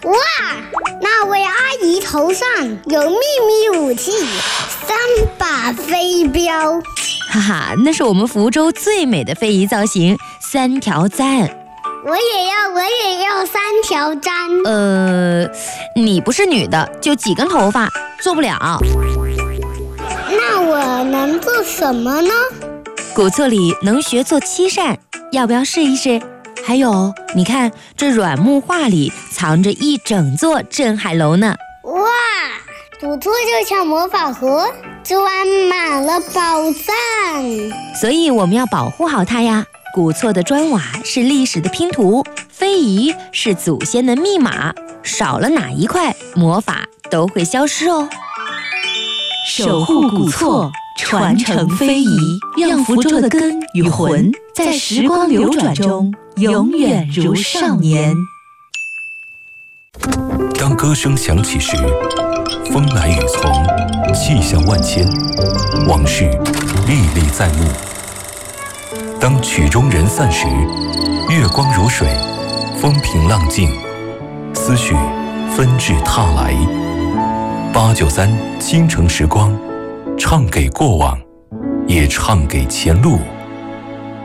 哇，那位阿姨头上有秘密武器，3把飞镖。 哈哈，那是我们福州最美的非遗造型，3条簪。 我也要3条簪。 你不是女的，就几根头发，做不了。 那我能做什么呢？ 古厝里能学做7扇，要不要试一试？还有，你看这软木画里藏着一整座镇海楼呢。 哇，古厝就像魔法盒，装满了宝藏。 所以我们要保护好它呀。古厝的砖瓦是历史的拼图，非遗是祖先的密码，少了哪一块，魔法都会消失哦。 守护古厝，传承非遗，让福州的根与魂在时光流转中永远如少年。 当歌声响起时，风来雨从，气象万千，往事历历在目。当曲终人散时，月光如水，风平浪静，思绪纷至沓来。893倾城时光，唱给过往，也唱给前路。